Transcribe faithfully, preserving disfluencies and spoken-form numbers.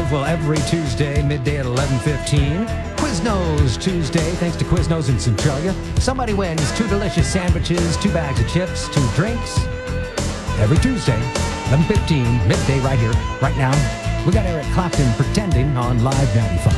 Groove. Well, every Tuesday, midday at eleven fifteen. Quiznos Tuesday, thanks to Quiznos in Centralia. Somebody wins two delicious sandwiches, two bags of chips, two drinks. Every Tuesday, eleven fifteen, midday right here, right now. We got Eric Clapton pretending on Live ninety-five.